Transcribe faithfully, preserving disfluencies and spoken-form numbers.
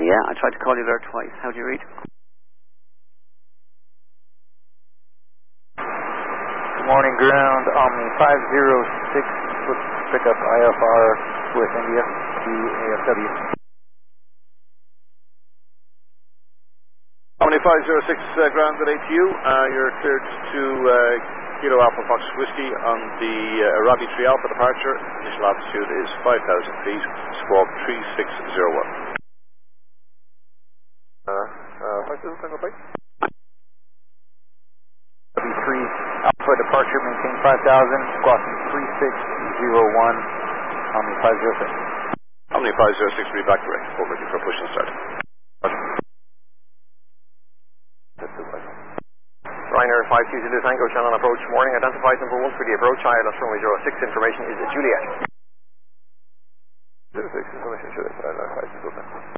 Yeah, I tried to call you there twice. How do you read? Good morning, ground. Omni five zero six, let's pick up I F R with India, the A F W. Omni five zero six, uh, ground at A T U. Uh, you're cleared to uh, Kilo Alpha Fox Whiskey on the uh, Arabi three Alpha departure. Initial altitude is five thousand feet, squawk three six zero one. Uh, uh, five thousand, Tango Pike. W three Alpha departure, maintain five thousand, squawking three six zero one, Omni five zero six. Omni five zero six, read back direct. Over ready for push and start. Ryanair five two Zulu Tango, Shannon approach, morning, identified number one for the approach, I L S runway zero six, information is Juliet.